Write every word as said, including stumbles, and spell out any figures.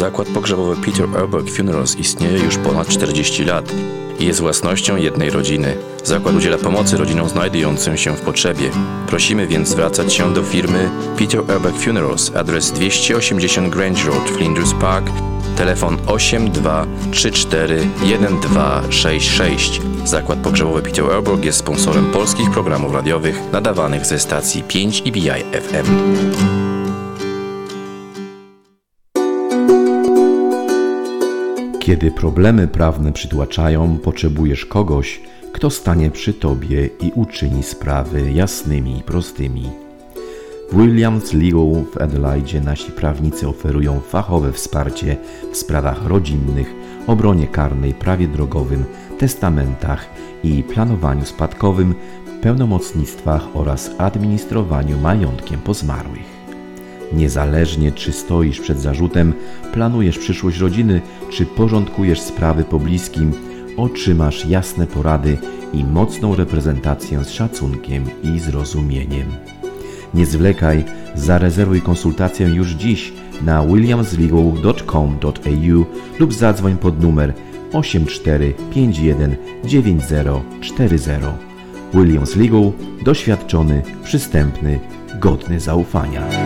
Zakład pogrzebowy Peter Erberg Funerals istnieje już ponad czterdzieści lat i jest własnością jednej rodziny. Zakład udziela pomocy rodzinom znajdującym się w potrzebie. Prosimy więc zwracać się do firmy Peter Erberg Funerals, adres dwieście osiemdziesiąt Grange Road, Flinders Park, telefon osiem dwa trzy cztery jeden dwa sześć sześć. Zakład pogrzebowy Peter Erberg jest sponsorem polskich programów radiowych nadawanych ze stacji pięć E B I F M. Kiedy problemy prawne przytłaczają, potrzebujesz kogoś, kto stanie przy tobie i uczyni sprawy jasnymi i prostymi. W Williams Legal w Adelaide nasi prawnicy oferują fachowe wsparcie w sprawach rodzinnych, obronie karnej, prawie drogowym, testamentach i planowaniu spadkowym, pełnomocnictwach oraz administrowaniu majątkiem po zmarłych. Niezależnie czy stoisz przed zarzutem, planujesz przyszłość rodziny, czy porządkujesz sprawy po bliskim, otrzymasz jasne porady i mocną reprezentację z szacunkiem i zrozumieniem. Nie zwlekaj, zarezerwuj konsultację już dziś na williams legal kropka com kropka a u lub zadzwoń pod numer osiem cztery pięć jeden dziewięć zero cztery zero. Williams Legal, doświadczony, przystępny, godny zaufania.